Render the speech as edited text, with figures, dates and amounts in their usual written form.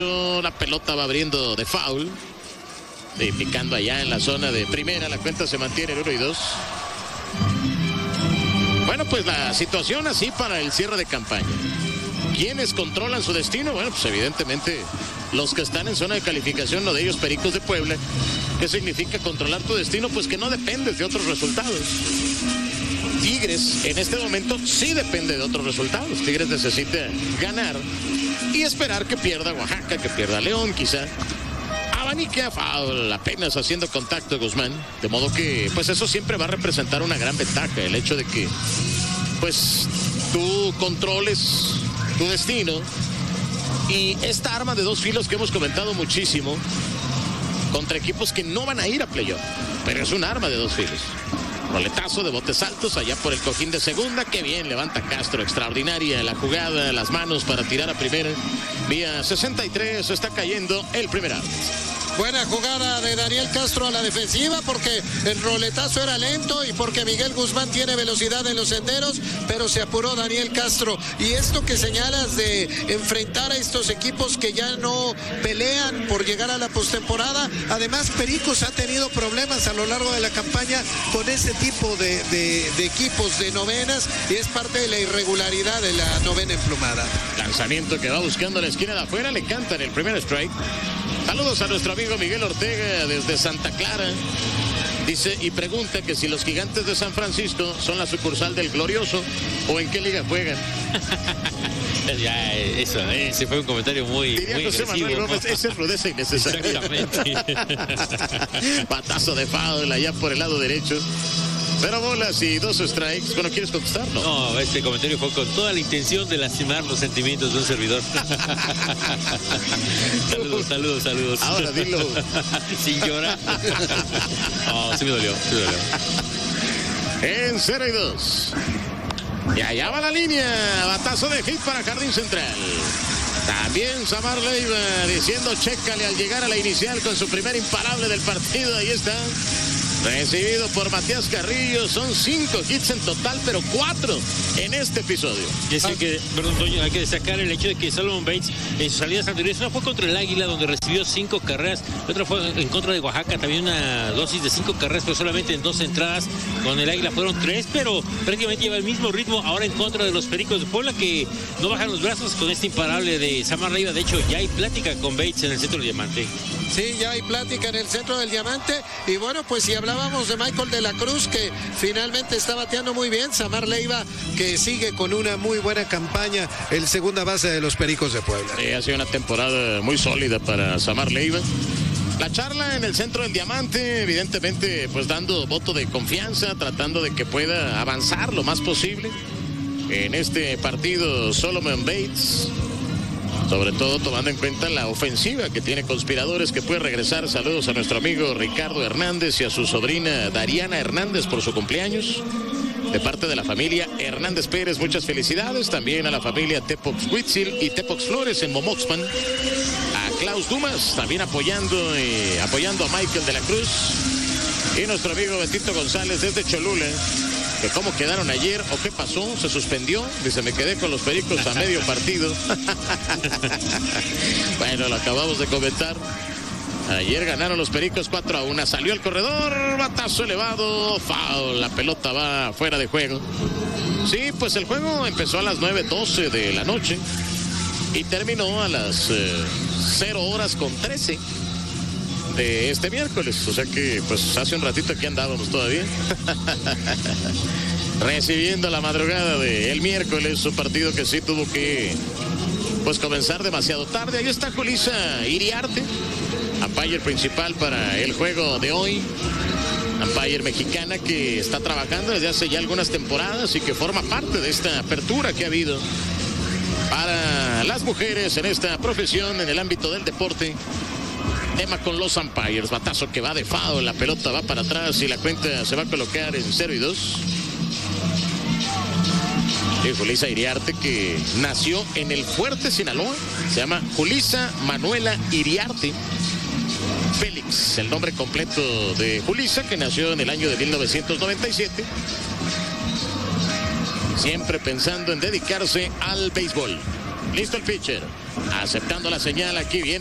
La pelota va abriendo de foul. Y picando allá en la zona de primera. La cuenta se mantiene en 1-2. Bueno, pues la situación así para el cierre de campaña. ¿Quiénes controlan su destino? Bueno, pues evidentemente los que están en zona de calificación, lo de ellos Pericos de Puebla. ¿Qué significa controlar tu destino? Pues que no dependes de otros resultados. Tigres en este momento sí depende de otros resultados. Tigres necesita ganar y esperar que pierda Oaxaca, que pierda León quizá. Abanique a foul, apenas haciendo contacto Guzmán. De modo que pues eso siempre va a representar una gran ventaja. El hecho de que pues tú controles tu destino. Y esta arma de dos filos que hemos comentado muchísimo contra equipos que no van a ir a playoff, pero es un arma de dos filos. Roletazo de botes altos allá por el cojín de segunda. Qué bien levanta Castro, extraordinaria la jugada, las manos para tirar a primera. Vía 63 está cayendo el primer out. Buena jugada de Daniel Castro a la defensiva porque el roletazo era lento y porque Miguel Guzmán tiene velocidad en los senderos, pero se apuró Daniel Castro. Y esto que señalas de enfrentar a estos equipos que ya no pelean por llegar a la postemporada. Además, Pericos ha tenido problemas a lo largo de la campaña con ese tipo de equipos de novenas y es parte de la irregularidad de la novena emplumada. Lanzamiento que va buscando la esquina de afuera, le cantan el primer strike. Saludos a nuestro amigo Miguel Ortega desde Santa Clara. Dice y pregunta que si los Gigantes de San Francisco son la sucursal del Glorioso o en qué liga juegan. Ya, eso, ese fue un comentario muy José agresivo. Manuel Gómez, esa es rudeza innecesaria. Exactamente. Patazo de foul allá por el lado derecho. 0 bolas y 2 strikes. Bueno, ¿quieres contestar? No, este comentario fue con toda la intención de lastimar los sentimientos de un servidor. Saludos. Ahora dilo. Sin llorar. No, sí me dolió. En 0-2. Y allá va la línea. Batazo de hit para Jardín Central. También Samar Leiva diciendo chécale al llegar a la inicial con su primer imparable del partido. Ahí está. Recibido por Matías Carrillo. Son 5 hits en total, pero 4 en este episodio. Toño, hay que destacar el hecho de que Solomon Bates en sus salidas anteriores, una fue contra el Águila donde recibió 5 carreras, la otra fue en contra de Oaxaca, también una dosis de 5 carreras, pero solamente en 2 entradas. Con el Águila fueron 3, pero prácticamente lleva el mismo ritmo ahora en contra de los Pericos de Puebla, que no bajan los brazos con este imparable de Samar Leiva. De hecho, ya hay plática con Bates en el centro del Diamante. Sí, ya hay plática en el centro del Diamante. Y bueno, pues si hablábamos de Michael de la Cruz, que finalmente está bateando muy bien, Samar Leiva, que sigue con una muy buena campaña, el segunda base de los Pericos de Puebla. Ha sido una temporada muy sólida para Samar Leiva. La charla en el centro del Diamante, evidentemente, pues dando voto de confianza, tratando de que pueda avanzar lo más posible. En este partido, Solomon Bates, sobre todo tomando en cuenta la ofensiva que tiene Conspiradores, que puede regresar. Saludos a nuestro amigo Ricardo Hernández y a su sobrina Dariana Hernández por su cumpleaños. De parte de la familia Hernández Pérez, muchas felicidades. También a la familia Tepox Huitzil y Tepox Flores en Momoxpan. A Klaus Dumas también apoyando a Michael de la Cruz. Y nuestro amigo Betito González desde Cholula. Que cómo quedaron ayer o qué pasó, se suspendió. Dice, me quedé con los Pericos a medio partido. Bueno, lo acabamos de comentar. Ayer ganaron los Pericos 4-1. Salió el corredor, batazo elevado, foul. La pelota va fuera de juego. Sí, pues el juego empezó a las 9:12 de la noche y terminó a las 0:13 de este miércoles. O sea que pues hace un ratito aquí andábamos todavía. Recibiendo la madrugada del miércoles, un partido que sí tuvo que pues comenzar demasiado tarde. Ahí está Julissa Iriarte, umpire principal para el juego de hoy. Umpire mexicana que está trabajando desde hace ya algunas temporadas y que forma parte de esta apertura que ha habido para las mujeres en esta profesión, en el ámbito del deporte. Tema con los umpires, batazo que va de foul, la pelota va para atrás y la cuenta se va a colocar en 0-2. Y Julissa Iriarte, que nació en el Fuerte, Sinaloa, se llama Julissa Manuela Iriarte Félix, el nombre completo de Julissa, que nació en el año de 1997, siempre pensando en dedicarse al béisbol. Listo el pitcher. aceptando la señal. Aquí viene